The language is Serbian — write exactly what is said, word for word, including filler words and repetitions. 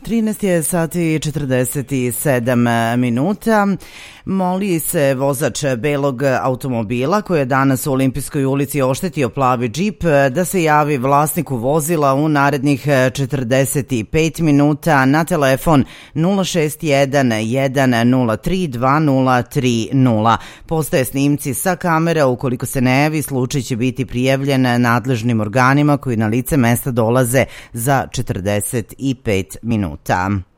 trinaest je sati i četrdeset sedam minuta. Moli se vozač belog automobila koji je danas u Olimpijskoj ulici oštetio plavi džip da se javi vlasniku vozila u narednih četrdeset pet minuta na telefon nula šest jedan jedan nula tri dva nula tri nula. Postoje snimci sa kamera, ukoliko se ne javi, slučaj će biti prijavljen nadležnim organima koji na lice mesta dolaze za četrdeset pet minuta.